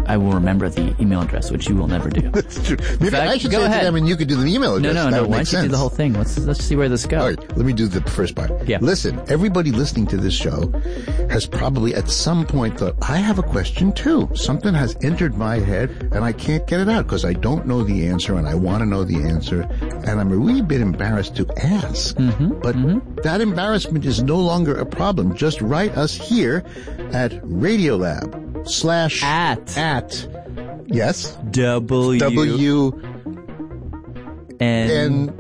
I will remember the email address, which you will never do. That's true. Maybe fact, I should go say ahead. to them and you could do the email address. No. Why don't you do the whole thing? Let's see where this goes. All right, let me do the first part. Yeah. Listen, everybody listening to this show has probably at some point thought, I have a question too. Something has entered my head and I can't get it out because I don't know the answer and I want to know the answer and I'm a wee bit embarrassed to ask. But that embarrassment is no longer a problem. Just write us here at Radiolab / at yes WNYC.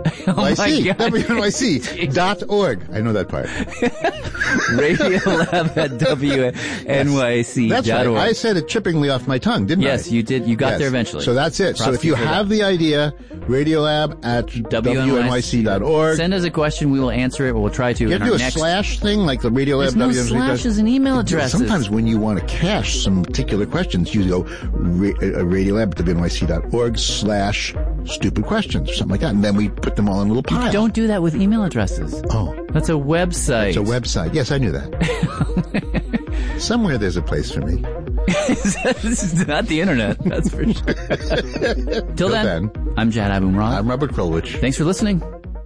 WNYC.org. I know that part. Radiolab at WNYC.org. That's right. I said it chippingly off my tongue, didn't I? Yes, you did. You got there eventually. So that's it. So if you have the idea, Radiolab at WNYC.org. Send us a question. We will answer it. We'll try to. You do a slash thing like the Radiolab. There's no slashes in email addresses. Sometimes when you want to cache some particular questions, you go Radiolab at WNYC.org / stupid questions or something like that. And then we put them all in a little pile. Don't do that with email addresses. Oh. That's a website. It's a website. Yes, I knew that. Somewhere there's a place for me. This is not the internet, that's for sure. Till then, I'm Jad Abumrad. I'm Robert Krulwich. Thanks for listening.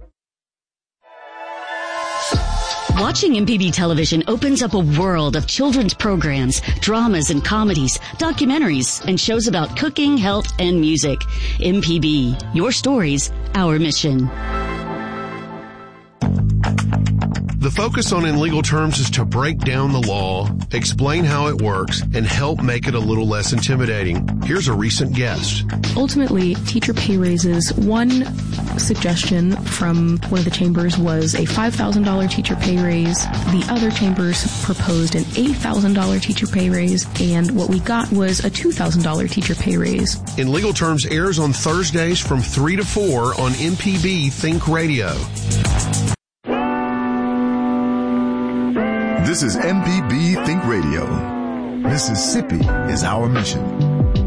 Watching MPB television opens up a world of children's programs, dramas and comedies, documentaries, and shows about cooking, health, and music. MPB, your stories, our mission. The focus on In Legal Terms is to break down the law, explain how it works, and help make it a little less intimidating. Here's a recent guest. Ultimately, teacher pay raises. One suggestion from one of the chambers was a $5,000 teacher pay raise. The other chambers proposed an $8,000 teacher pay raise, and what we got was a $2,000 teacher pay raise. In Legal Terms airs on Thursdays from 3 to 4 on MPB Think Radio. This is MPB Think Radio. Mississippi is our mission.